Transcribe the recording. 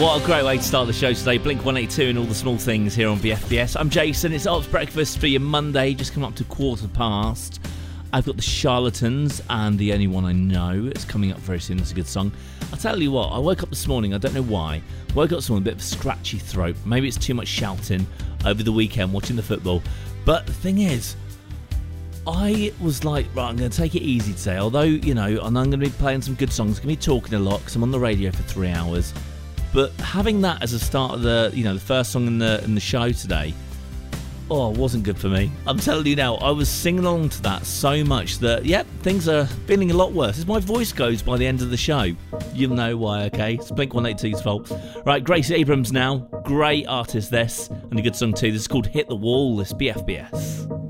What a great way to start the show today. Blink 182 and all the small things here on BFBS. I'm Jason. It's Arts Breakfast for your Monday, just come up to 1:15. I've got the Charlatans and The Only One I Know. It's coming up very soon. It's a good song. I'll tell you what, I woke up this morning, I don't know why. Woke up this morning with a bit of a scratchy throat. Maybe it's too much shouting over the weekend watching the football. But the thing is, I was like, right, I'm going to take it easy today. Although, you know, and I'm going to be playing some good songs. I'm going to be talking a lot because I'm on the radio for 3 hours. But having that as a start of the, you know, the first song in the show today, it wasn't good for me. I'm telling you now, I was singing along to that so much that, things are feeling a lot worse. As my voice goes by the end of the show, you'll know why, okay? It's Blink 182's fault. Right, Grace Abrams now. Great artist, this. And a good song too. This is called Hit the Wall. This BFBS.